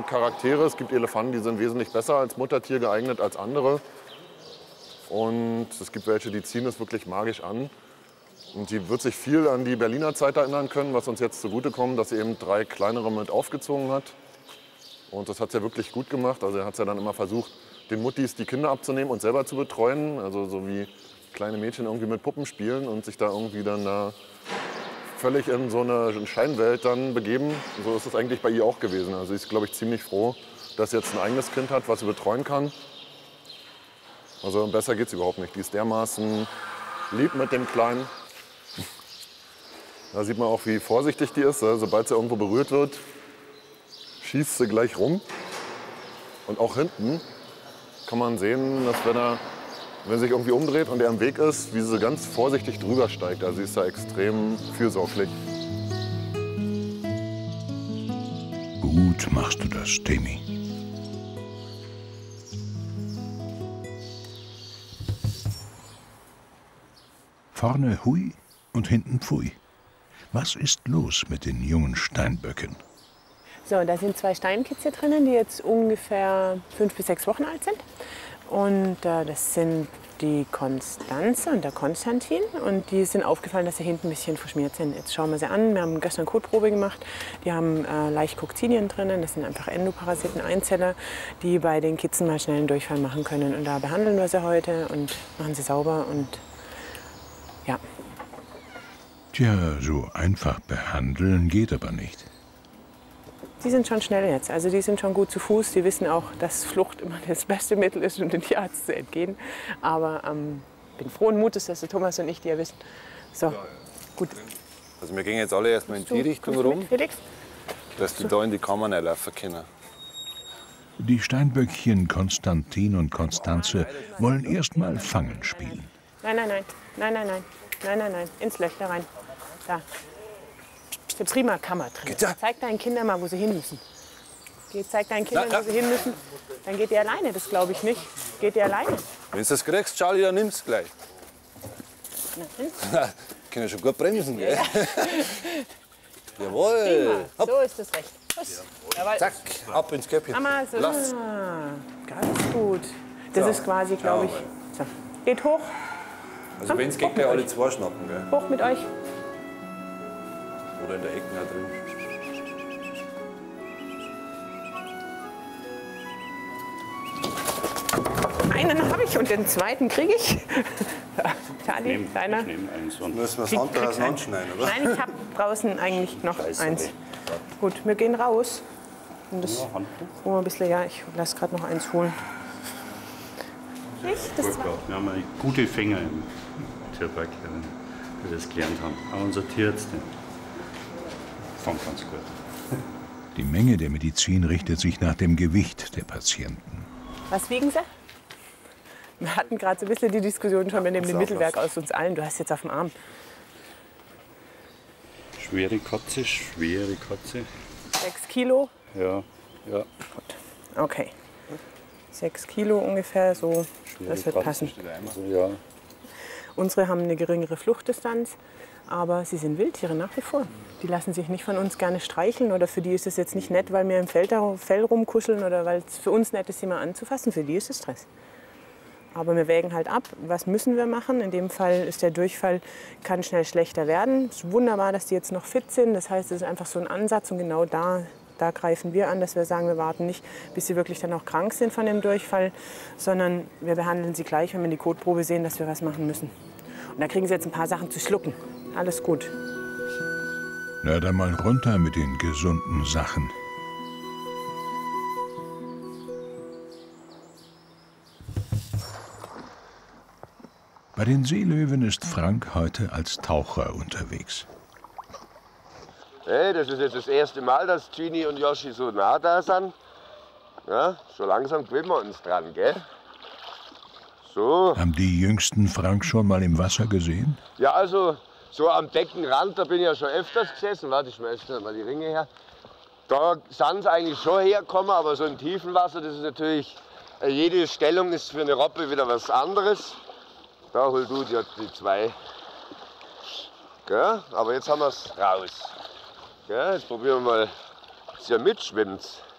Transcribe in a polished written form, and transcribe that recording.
Charaktere. Es gibt Elefanten, die sind wesentlich besser als Muttertier geeignet als andere. Und es gibt welche, die ziehen es wirklich magisch an. Und sie wird sich viel an die Berliner Zeit erinnern können, was uns jetzt zugutekommt, dass sie eben 3 kleinere mit aufgezogen hat. Und das hat sie ja wirklich gut gemacht. Also er hat ja dann immer versucht, den Muttis die Kinder abzunehmen und selber zu betreuen. Also so wie kleine Mädchen irgendwie mit Puppen spielen und sich da irgendwie dann da völlig in so eine Scheinwelt dann begeben. So ist es eigentlich bei ihr auch gewesen. Also sie ist, glaube ich, ziemlich froh, dass sie jetzt ein eigenes Kind hat, was sie betreuen kann. Also besser geht's überhaupt nicht. Die ist dermaßen lieb mit dem Kleinen. Da sieht man auch, wie vorsichtig die ist. Sobald sie irgendwo berührt wird, schießt sie gleich rum. Und auch hinten kann man sehen, dass wenn sie sich irgendwie umdreht und er im Weg ist, wie sie ganz vorsichtig drüber steigt. Also sie ist da extrem fürsorglich. Gut machst du das, Temi. Vorne hui und hinten pfui. Was ist los mit den jungen Steinböcken? So, da sind 2 Steinkitze drinnen, die jetzt ungefähr 5 bis 6 Wochen alt sind. Und das sind die Konstanze und der Konstantin. Und die sind aufgefallen, dass sie hinten ein bisschen verschmiert sind. Jetzt schauen wir sie an. Wir haben gestern Kotprobe gemacht. Die haben leicht Kokzinien drinnen. Das sind einfach Endoparasiten, Einzeller, die bei den Kitzen mal schnell einen Durchfall machen können. Und da behandeln wir sie heute und machen sie sauber. Und ja. Tja, so einfach behandeln geht aber nicht. Die sind schon schnell jetzt, also die sind schon gut zu Fuß. Die wissen auch, dass Flucht immer das beste Mittel ist, um dem Tierarzt zu entgehen. Aber bin frohen Mutes, dass der Thomas und ich die ja wissen. So, gut. Also wir gehen jetzt alle erstmal in die Richtung rum, Felix? dass die da in die Kammer reinlaufen können. Die Steinböckchen Konstantin und Konstanze wollen erst mal Fangen spielen. Nein, nein, nein, nein, nein, nein, nein, nein, nein, ins Löchler rein. Da. Eine prima Kammer drin. Zeig deinen Kindern mal, wo sie hin müssen. Zeig deinen Kindern, wo sie hin müssen. Dann geht ihr alleine, das glaube ich nicht. Geht ihr alleine? Wenn du das kriegst, Charlie, dann nimm's gleich. Na, Können ja schon gut bremsen, gell? Ja. Jawohl. Prima. So ist das recht. Jawohl. Zack, ab ins Köpfchen. Mama, so. Lass. Ganz gut. Das ist quasi, glaube ich. So. Geht hoch. Also wenn es geht, gleich alle 2 schnappen, gell? Hoch mit euch. Oder in der Ecke da drin. Einen habe ich und den zweiten kriege ich. Charlie, deiner. Müssen wir das Handtuch auseinanderschneiden, oder? Nein, ich habe draußen eigentlich noch eins. Gut, wir gehen raus. Und das holen wir ein bisschen, ja, ich lasse gerade noch eins holen. Nicht? Das wir haben gute Finger im Tierpark, die das gelernt haben. Auch unser Tierarzt fand ganz gut. Die Menge der Medizin richtet sich nach dem Gewicht der Patienten. Was wiegen sie? Wir hatten gerade so ein bisschen die Diskussion schon, wir nehmen den Mittelwert aus uns allen. Du hast jetzt auf dem Arm. Schwere Katze, schwere Katze. 6 Kilo? Ja, ja. Gut, okay. 6 Kilo ungefähr, so, das wird passen. Also, ja. Unsere haben eine geringere Fluchtdistanz, aber sie sind Wildtiere nach wie vor. Die lassen sich nicht von uns gerne streicheln oder für die ist es jetzt nicht nett, weil wir im Fell rumkuscheln oder weil es für uns nett ist, sie mal anzufassen. Für die ist es Stress. Aber wir wägen halt ab, was müssen wir machen. In dem Fall ist der Durchfall, kann schnell schlechter werden. Es ist wunderbar, dass die jetzt noch fit sind. Das heißt, es ist einfach so ein Ansatz und genau da greifen wir an, dass wir sagen, wir warten nicht, bis sie wirklich dann auch krank sind von dem Durchfall, sondern wir behandeln sie gleich, wenn wir in die Kotprobe sehen, dass wir was machen müssen. Und da kriegen sie jetzt ein paar Sachen zu schlucken. Alles gut. Na, dann mal runter mit den gesunden Sachen. Bei den Seelöwen ist Frank heute als Taucher unterwegs. Hey, das ist jetzt das erste Mal, dass Gini und Yoshi so nah da sind. Ja, so langsam gewöhnen wir uns dran, gell? So. Haben die Jüngsten Frank schon mal im Wasser gesehen? Ja, also so am Beckenrand, da bin ich ja schon öfters gesessen. Warte, ich schmeiß mal die Ringe her. Da sind sie eigentlich schon hergekommen, aber so im tiefen Wasser, das ist natürlich, jede Stellung ist für eine Robbe wieder was anderes. Da hol du dir die 2. Gell? Aber jetzt haben wir es raus. Gell? Jetzt probieren wir mal, dass ihr mitschwimmt.